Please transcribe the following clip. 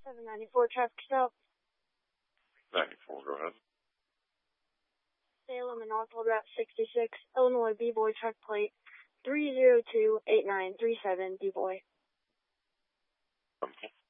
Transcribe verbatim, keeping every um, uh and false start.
seven ninety-four traffic stop. ninety-four, go ahead. Salem and Northwold Route sixty-six, Illinois B-Boy truck plate three zero two eight nine three seven B-Boy. Okay.